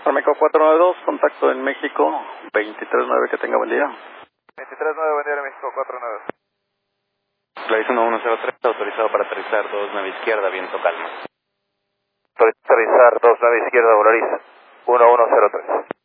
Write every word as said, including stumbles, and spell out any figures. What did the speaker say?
Ameco cuatro nueve dos, contacto en México, veintitrés nueve, que tenga buen día. veintitrés nueve, buen día de México, cuatro nueve dos. Flight uno uno cero tres, autorizado para aterrizar dos nueve izquierda, viento calma. Aterrizar dos nueve izquierda, Volaris uno uno cero tres.